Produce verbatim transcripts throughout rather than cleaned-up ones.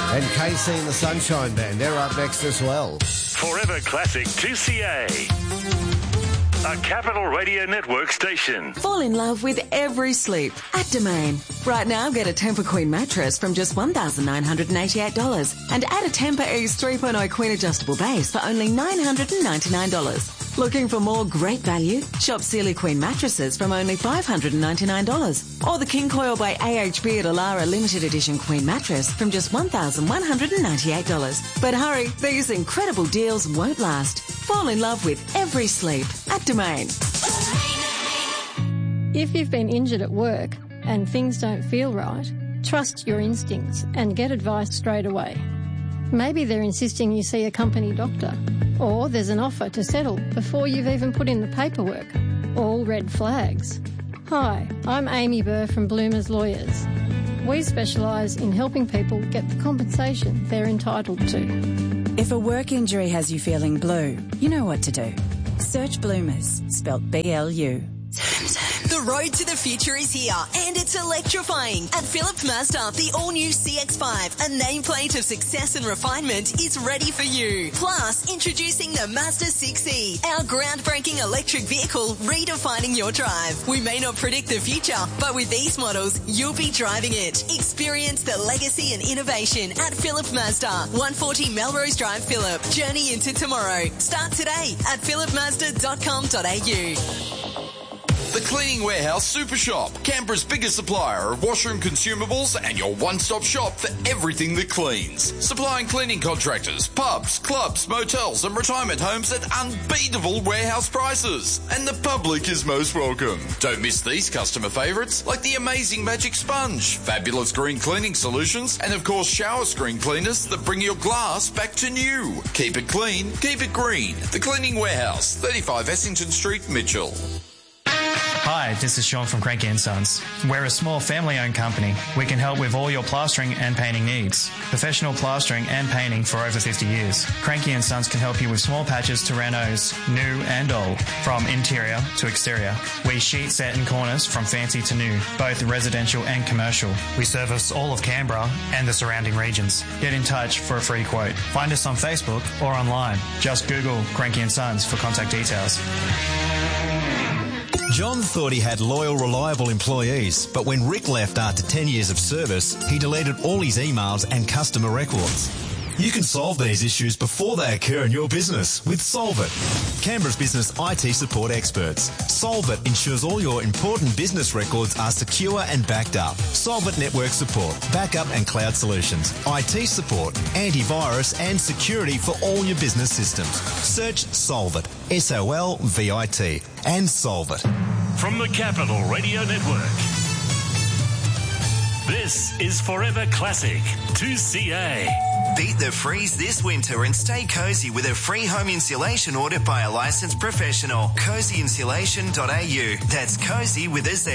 And K C and the Sunshine Band, they're up next as well. Forever Classic two C A. A Capital Radio Network station. Fall in love with every sleep at Domain. Right now, get a Tempur Queen mattress from just one thousand nine hundred eighty-eight dollars and add a Tempur Ease three point oh Queen adjustable base for only nine hundred ninety-nine dollars. Looking for more great value? Shop Sealy Queen mattresses from only five hundred ninety-nine dollars. Or the King Coil by A H B at Alara Limited Edition Queen mattress from just one thousand one hundred ninety-eight dollars. But hurry, these incredible deals won't last. Fall in love with every sleep at Domain. If you've been injured at work and things don't feel right, trust your instincts and get advice straight away. Maybe they're insisting you see a company doctor, or there's an offer to settle before you've even put in the paperwork. All red flags. Hi, I'm Amy Burr from Bloomers Lawyers. We specialise in helping people get the compensation they're entitled to. If a work injury has you feeling blue, you know what to do. Search Bloomers, spelt B L U. The road to the future is here, and it's electrifying. At Phillip Mazda, the all-new C X five, a nameplate of success and refinement, is ready for you. Plus, introducing the Mazda six E, our groundbreaking electric vehicle redefining your drive. We may not predict the future, but with these models, you'll be driving it. Experience the legacy and innovation at Phillip Mazda, one forty Melrose Drive, Phillip. Journey into tomorrow. Start today at phillip mazda dot com dot a u. The Cleaning Warehouse Super Shop, Canberra's biggest supplier of washroom consumables and your one-stop shop for everything that cleans. Supplying cleaning contractors, pubs, clubs, motels and retirement homes at unbeatable warehouse prices. And the public is most welcome. Don't miss these customer favourites like the amazing Magic Sponge, fabulous green cleaning solutions and of course shower screen cleaners that bring your glass back to new. Keep it clean, keep it green. The Cleaning Warehouse, thirty-five Essington Street, Mitchell. Hi, this is Sean from Cranky and Sons. We're a small family-owned company. We can help with all your plastering and painting needs. Professional plastering and painting for over fifty years. Cranky and Sons can help you with small patches to renos, new and old, from interior to exterior. We sheet set in corners from fancy to new, both residential and commercial. We service all of Canberra and the surrounding regions. Get in touch for a free quote. Find us on Facebook or online. Just Google Cranky and Sons for contact details. John thought he had loyal, reliable employees, but when Rick left after ten years of service, he deleted all his emails and customer records. You can solve these issues before they occur in your business with Solvit, Canberra's business I T support experts. Solvit ensures all your important business records are secure and backed up. Solvit network support, backup and cloud solutions, I T support, antivirus and security for all your business systems. Search Solvit, S O L V I T, and solve it. From the Capital Radio Network, this is Forever Classic two C A. Beat the freeze this winter and stay cosy with a free home insulation order by a licensed professional. cozy insulation dot a u. That's cozy with a Z.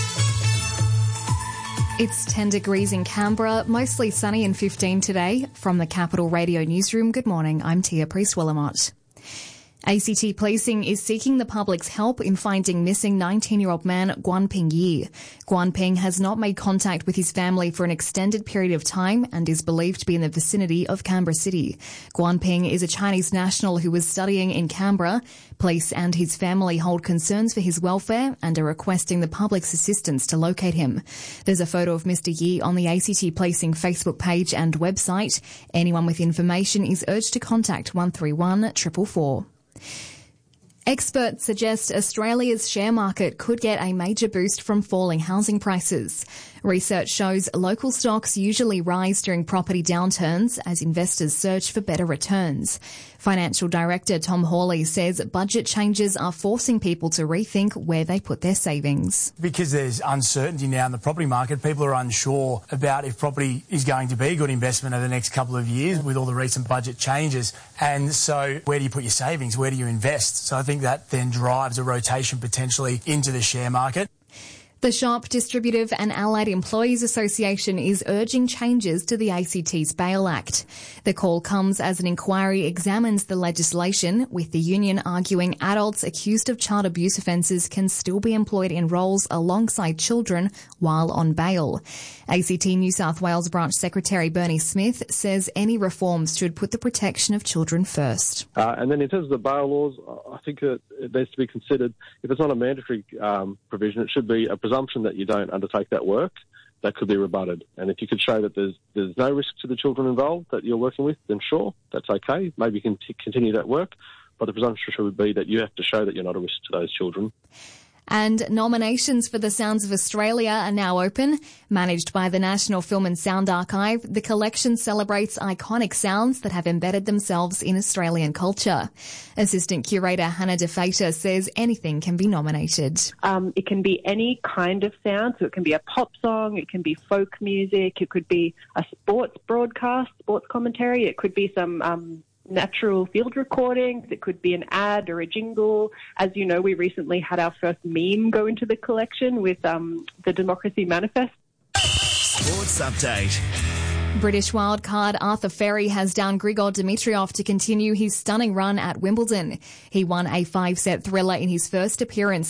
It's ten degrees in Canberra, mostly sunny and fifteen today. From the Capital Radio Newsroom, good morning, I'm Tia Priest-Willamot. A C T Policing is seeking the public's help in finding missing nineteen-year-old man Guan Ping Yi. Guan Ping has not made contact with his family for an extended period of time and is believed to be in the vicinity of Canberra City. Guan Ping is a Chinese national who was studying in Canberra. Police and his family hold concerns for his welfare and are requesting the public's assistance to locate him. There's a photo of Mister Yi on the A C T Policing Facebook page and website. Anyone with information is urged to contact one three one four four four. Experts suggest Australia's share market could get a major boost from falling housing prices. Research shows local stocks usually rise during property downturns as investors search for better returns. Financial Director Tom Hawley says budget changes are forcing people to rethink where they put their savings. Because there's uncertainty now in the property market, people are unsure about if property is going to be a good investment over the next couple of years with all the recent budget changes. And so where do you put your savings? Where do you invest? So I think that then drives a rotation potentially into the share market. The Shop, Distributive and Allied Employees Association is urging changes to the A C T's Bail Act. The call comes as an inquiry examines the legislation, with the union arguing adults accused of child abuse offences can still be employed in roles alongside children while on bail. A C T New South Wales Branch Secretary Bernie Smith says any reforms should put the protection of children first. Uh, and then in terms of the bail laws, I think that it needs to be considered, if it's not a mandatory um, provision, it should be a presumption that you don't undertake that work that could be rebutted. And if you could show that there's there's no risk to the children involved that you're working with, then sure, that's okay. Maybe you can t- continue that work. But the presumption should be that you have to show that you're not a risk to those children. And nominations for the Sounds of Australia are now open. Managed by the National Film and Sound Archive, the collection celebrates iconic sounds that have embedded themselves in Australian culture. Assistant Curator Hannah DeFater says anything can be nominated. Um, it can be any kind of sound, so it can be a pop song, it can be folk music, it could be a sports broadcast, sports commentary, it could be some Um, natural field recordings, it could be an ad or a jingle. As you know, we recently had our first meme go into the collection with um, the Democracy Manifest. Sports Update. British wildcard Arthur Ferry has downed Grigor Dimitrov to continue his stunning run at Wimbledon. He won a five-set thriller in his first appearance